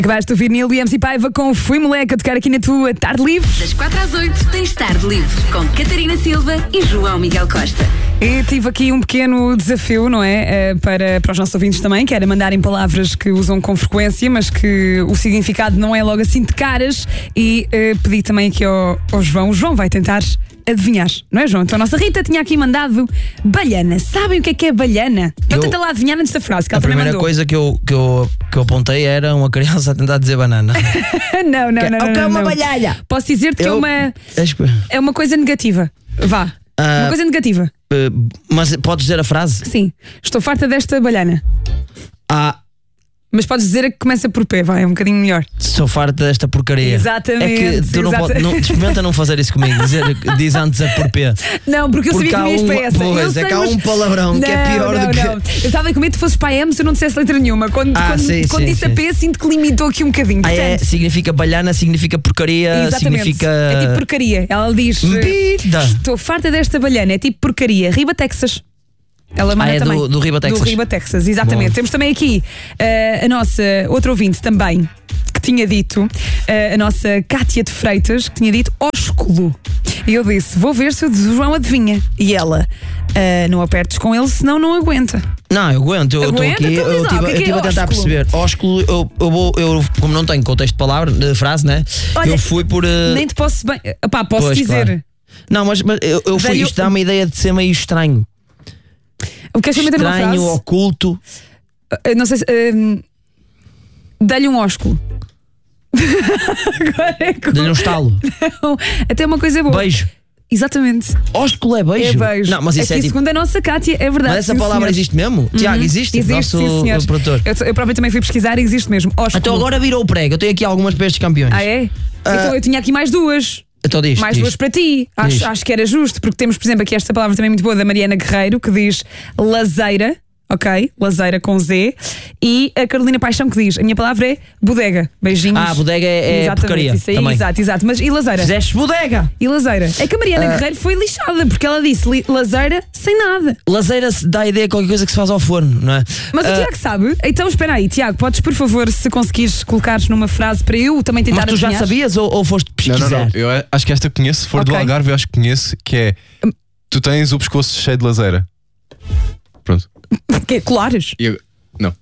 Acabaste de ouvir Nilo e MC Paiva com Fui Moleque a tocar aqui na tua Tarde Livre. Das 4 às 8 tens Tarde Livre com Catarina Silva e João Miguel Costa. E tive aqui um pequeno desafio, não é? Para os nossos ouvintes também, que era mandarem palavras que usam com frequência, mas que o significado não é logo assim de caras. E pedi também aqui ao João. O João vai tentar adivinhar, não é, João? Então a nossa Rita tinha aqui mandado balhana. Sabem o que é balhana? Então tenta lá adivinhar antes da frase que ela também mandou. A primeira coisa que eu apontei era uma criança a tentar dizer banana. Não. O que é uma balhalha? Posso dizer-te que é uma coisa negativa. Vá. Uma coisa negativa. Mas podes dizer a frase? Sim. Estou farta desta balhana. Mas podes dizer que começa por P, vai, é um bocadinho melhor. Estou farta desta porcaria. Exatamente. É que tu não experimenta não fazer isso comigo. Diz antes a por P. Não, porque eu sabia que ias para essa. Pois, é que há um palavrão que é pior do que. Não. Eu estava com medo que fosses para a M se eu não dissesse letra nenhuma. Quando disse a P, sinto que limitou aqui um bocadinho. Portanto, significa balhana, significa porcaria. Exatamente. Significa. É tipo porcaria. Ela diz: estou farta desta balhana. É tipo porcaria. Riba, Texas. Ela manda também. Do Riba, Texas. Do Riba, Texas, exatamente. Bom. Temos também aqui a nossa outra ouvinte também que tinha dito, a nossa Cátia de Freitas, que tinha dito ósculo. E eu disse: vou ver se o João adivinha. E ela: não apertes com ele, senão não aguenta. Não, eu aguento. Eu estou aqui, eu estive a tentar perceber. Ósculo, eu como não tenho contexto de palavra, de frase, né? Olha, eu fui por. Nem te posso bem. Posso dizer. Claro. Não, mas eu fui. Isto dá uma ideia de ser meio estranho. O que é estranho, uma frase? Oculto. Não sei se. Dá-lhe um ósculo. Agora é Dá-lhe um estalo. Não, até uma coisa boa. Beijo. Exatamente. Ósculo é beijo. É beijo. Não, mas isso é tipo... segundo a nossa Cátia, é verdade. Mas essa palavra existe mesmo? Tiago, existe? Existe, nosso sim, senhor. Produtor. Eu próprio também fui pesquisar e existe mesmo. Ósculo. Então agora virou o prego. Eu tenho aqui algumas para estes campeões. Ah, é? Então eu tinha aqui mais duas. Então diz, mais duas para ti. Acho que era justo, porque temos, por exemplo, aqui esta palavra também muito boa da Mariana Guerreiro, que diz lazeira. Ok, lazeira com Z. E a Carolina Paixão que diz: a minha palavra é bodega. Beijinhos. Bodega é porcaria. Isso aí, também. Exato. Mas e lazeira? Fizeste bodega. E lazeira? É que a Mariana Guerreiro foi lixada, porque ela disse lazeira sem nada. Lazeira dá a ideia de qualquer coisa que se faz ao forno, não é? Mas o Tiago sabe. Então espera aí, Tiago, podes por favor, se conseguires colocares numa frase para eu também tentar adivinhar. Mas tu já sabias ou foste pesquisar? Não. Eu acho que esta conheço. Se for do Algarve, eu acho que conheço. Que é: tu tens o pescoço cheio de lazeira. Pronto. Que é colares? Não.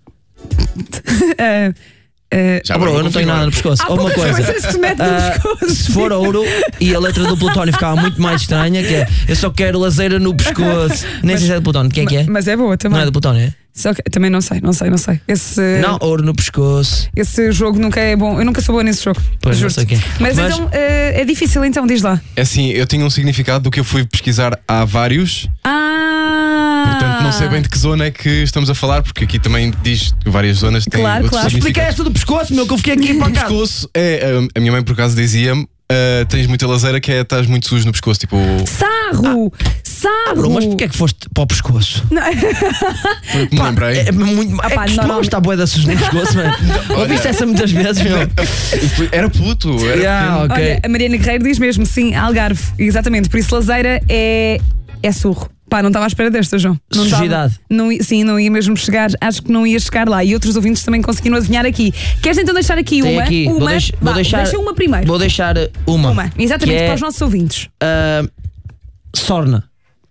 Eu não tenho nada no pescoço. Há uma coisa. Se for ouro, e a letra do plutónio ficava muito mais estranha, que é: eu só quero lazeira no pescoço. Nem sei se é do plutónio. Quem é que é? Mas é boa também. Não é do plutónio, é? Só que, também não sei. Não, ouro no pescoço. Esse jogo nunca é bom. Eu nunca sou boa nesse jogo. Pois, não sei quê. Mas então é difícil, então, diz lá. É assim, eu tinha um significado do que eu fui pesquisar. Há vários. Portanto, não sei bem de que zona é que estamos a falar, porque aqui também diz que várias zonas têm outros significados. Explica essa do pescoço, meu, que eu fiquei aqui para cá. O pescoço a minha mãe por acaso dizia-me: tens muita lazeira, que é estás muito sujo no pescoço, tipo. Sarro! Mas porquê é que foste para o pescoço? Me lembrei. É muito. Não está boa da sujo no pescoço, mano. Ouviste essa muitas vezes, meu? Era puto. Era okay. Olha, a Mariana Guerreiro diz mesmo, sim, Algarve. Exatamente, por isso lazeira é surro. Não estava à espera desta, João. Sujidade. Não ia mesmo chegar. Acho que não ia chegar lá. E outros ouvintes também conseguiram adivinhar aqui. Queres então deixar aqui uma? Deixa uma primeiro. Vou deixar uma. Exatamente, para os nossos ouvintes. Sorna.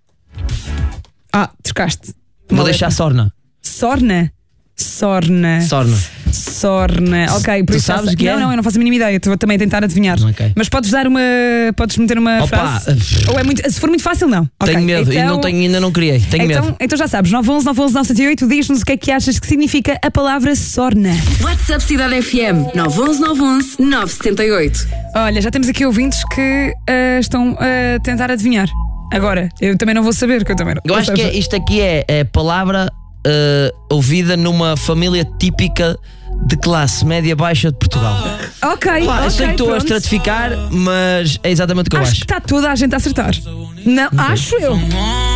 Trocaste. Vou deixar sorna. Sorna. Ok, por tu isso sabes que Não, eu não faço a mínima ideia. Estou também a tentar adivinhar. Okay. Mas podes meter uma frase. Ou se for muito fácil, não. Tenho medo, então, ainda não criei. Tenho medo. Então já sabes, 911-911-978, diz-nos o que é que achas que significa a palavra sorna. WhatsApp Cidade FM 911-911-978. Olha, já temos aqui ouvintes que estão a tentar adivinhar. Agora, eu também não vou saber, que eu também não. Eu acho que isto aqui é palavra ouvida numa família típica de classe média baixa de Portugal. Ok. Eu sei que estou a estratificar, mas é exatamente o que eu acho. Acho que está toda a gente a acertar. Não, acho eu.